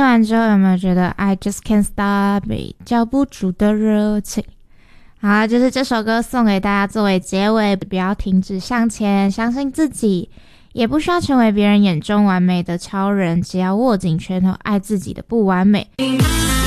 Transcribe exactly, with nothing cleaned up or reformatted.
完之后有没有觉得 I just can't stop it 叫不住的热情？好，就是这首歌送给大家作为结尾，不要停止向前，相信自己，也不需要成为别人眼中完美的超人，只要握紧拳头爱自己的不完美。